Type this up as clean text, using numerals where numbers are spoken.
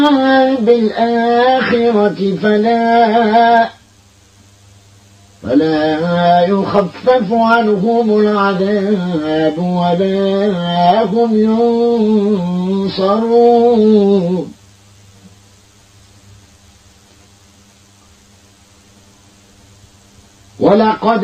بالآخرة فلا يخفف عنهم العذاب ولا هم ينصرون ولقد